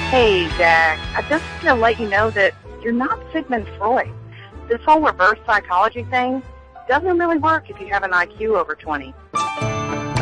Hey, Jack. I just want to let you know that you're not Sigmund Freud. This whole reverse psychology thing doesn't really work if you have an IQ over 20.